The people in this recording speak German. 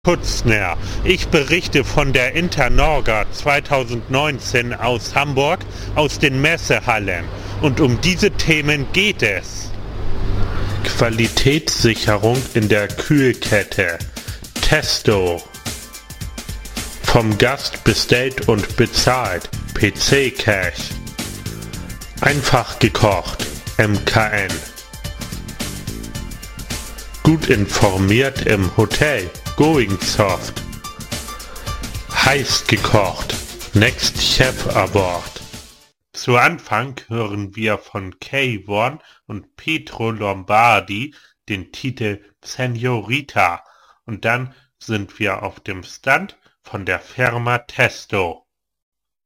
Kutzner. Ich berichte von der Internorga 2019 aus Hamburg, aus den Messehallen. Und um diese Themen geht es. Qualitätssicherung in der Kühlkette. Testo. Vom Gast bestellt und bezahlt. PC Cash. Einfach gekocht. MKN. Gut informiert im Hotel. Going Soft. Heiß gekocht. Next Chef Award. Zu Anfang hören wir von K1 und Pietro Lombardi den Titel Senorita und dann sind wir auf dem Stand von der Firma Testo.